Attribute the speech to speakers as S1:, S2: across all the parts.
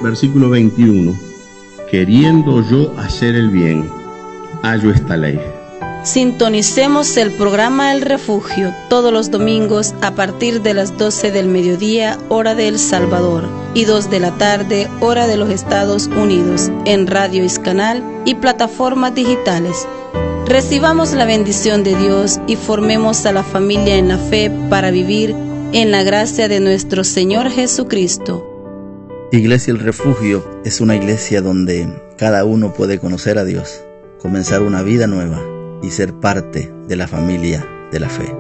S1: versículo 21, queriendo yo hacer el bien, hallo esta ley.
S2: Sintonicemos el programa El Refugio todos los domingos a partir de las 12 del mediodía, hora de El Salvador, y 2 de la tarde, hora de los Estados Unidos, en Radio Iscanal y plataformas digitales. Recibamos la bendición de Dios y formemos a la familia en la fe para vivir en la gracia de nuestro Señor Jesucristo.
S3: Iglesia El Refugio es una iglesia donde cada uno puede conocer a Dios, comenzar una vida nueva y ser parte de la familia de la fe.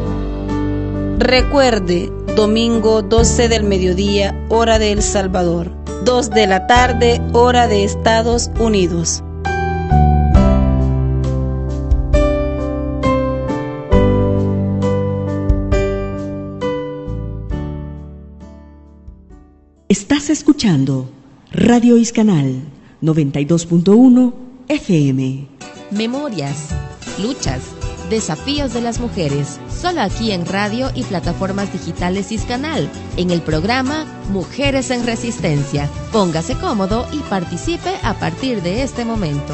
S2: Recuerde, domingo 12 del mediodía, hora de El Salvador, 2 de la tarde, hora de Estados Unidos.
S4: Estás escuchando Radio Iscanal 92.1 FM.
S5: Memorias, luchas, desafíos de las mujeres, solo aquí en radio y plataformas digitales Iscanal, en el programa Mujeres en Resistencia. Póngase cómodo y participe a partir de este momento.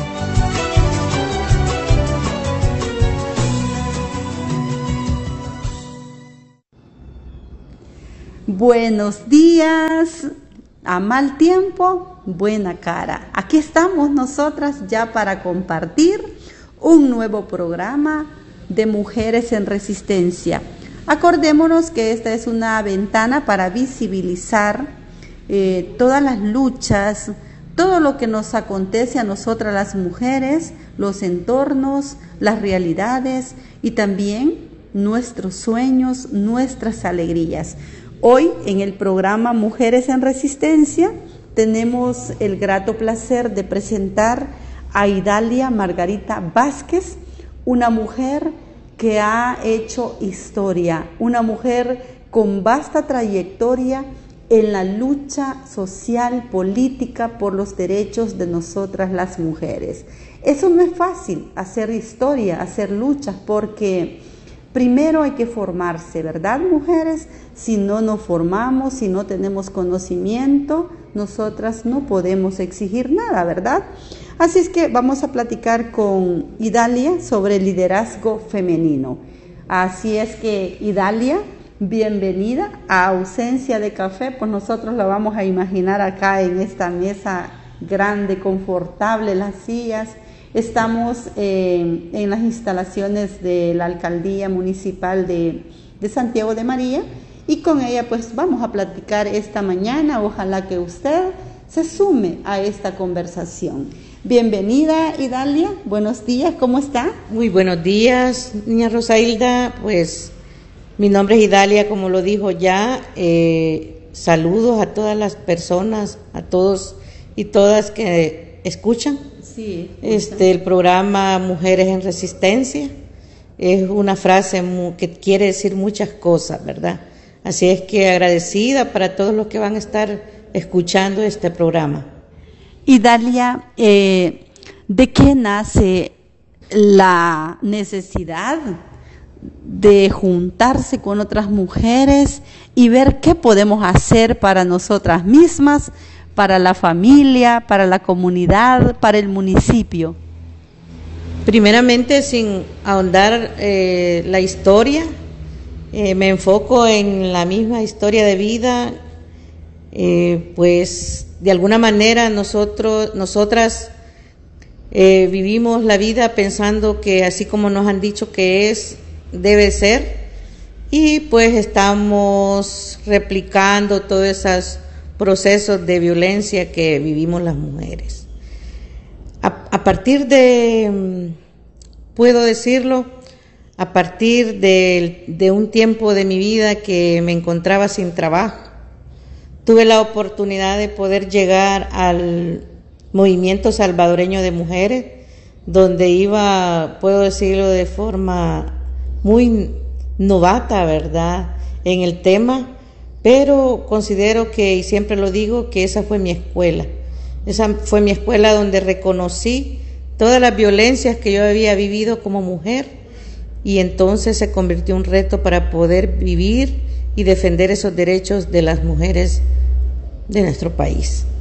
S6: Buenos días, a mal tiempo, buena cara. Aquí estamos nosotras ya para compartir un nuevo programa de Mujeres en Resistencia. Acordémonos que esta es una ventana para visibilizar todas las luchas, todo lo que nos acontece a nosotras las mujeres, los entornos, las realidades y también nuestros sueños, nuestras alegrías. Hoy en el programa Mujeres en Resistencia tenemos el grato placer de presentar a Idalia Margarita Vázquez, una mujer que ha hecho historia, una mujer con vasta trayectoria en la lucha social, política por los derechos de nosotras las mujeres. Eso no es fácil, hacer historia, hacer luchas, porque primero hay que formarse, ¿verdad, mujeres? Si no nos formamos, si no tenemos conocimiento, nosotras no podemos exigir nada, ¿verdad? Así es que vamos a platicar con Idalia sobre liderazgo femenino. Así es que, Idalia, bienvenida a Ausencia de Café, pues nosotros la vamos a imaginar acá en esta mesa grande, confortable, las sillas. Estamos en las instalaciones de la Alcaldía Municipal de Santiago de María y con ella pues vamos a platicar esta mañana. Ojalá que usted se sume a esta conversación. Bienvenida, Idalia, buenos días, ¿cómo está?
S7: Muy buenos días, niña Rosailda. Pues mi nombre es Idalia, como lo dijo ya. Saludos a todas las personas, a todos y todas que escuchan.
S6: Sí,
S7: el programa Mujeres en Resistencia es una frase que quiere decir muchas cosas, ¿verdad? Así es que agradecida para todos los que van a estar escuchando este programa.
S6: Idalia, ¿de qué nace la necesidad de juntarse con otras mujeres y ver qué podemos hacer para nosotras mismas, para la familia, para la comunidad, para el municipio?
S7: Primeramente, sin ahondar la historia, me enfoco en la misma historia de vida. Pues de alguna manera nosotras vivimos la vida pensando que así como nos han dicho que es, debe ser, y pues estamos replicando todos esos procesos de violencia que vivimos las mujeres. A partir de, puedo decirlo, a partir de un tiempo de mi vida que me encontraba sin trabajo, tuve la oportunidad de poder llegar al movimiento salvadoreño de mujeres, donde iba, puedo decirlo de forma muy novata, ¿verdad?, en el tema, pero considero que, y siempre lo digo, que esa fue mi escuela. Esa fue mi escuela donde reconocí todas las violencias que yo había vivido como mujer, y entonces se convirtió en un reto para poder vivir y defender esos derechos de las mujeres de nuestro país.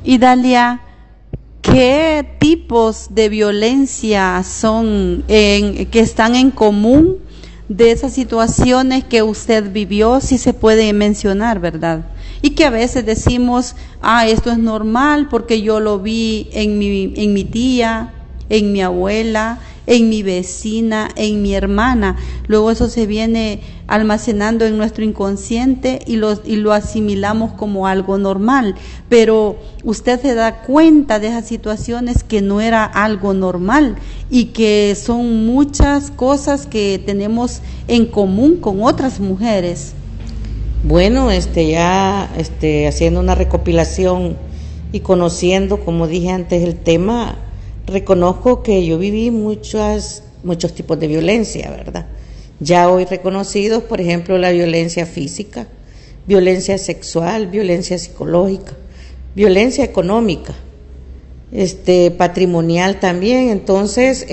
S6: Idalia, ¿qué tipos de violencia son que están en común de esas situaciones que usted vivió? Si se puede mencionar, ¿verdad? Y que a veces decimos, esto es normal porque yo lo vi en mi tía, en mi abuela, en mi vecina, en mi hermana. Luego eso se viene almacenando en nuestro inconsciente y lo asimilamos como algo normal. Pero usted se da cuenta de esas situaciones que no era algo normal y que son muchas cosas que tenemos en común con otras mujeres.
S7: Bueno, haciendo una recopilación y conociendo, como dije antes, el tema, reconozco que yo viví muchos tipos de violencia, ¿verdad? Ya hoy reconocidos, por ejemplo, la violencia física, violencia sexual, violencia psicológica, violencia económica, patrimonial también. Entonces,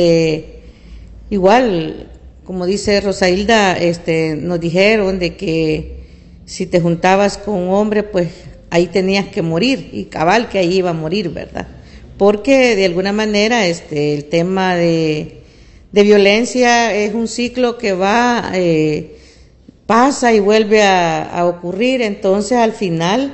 S7: igual, como dice Rosailda, nos dijeron de que si te juntabas con un hombre, pues ahí tenías que morir, y cabal que ahí iba a morir, ¿verdad? Porque de alguna manera el tema de violencia es un ciclo que va, pasa y vuelve a ocurrir. Entonces al final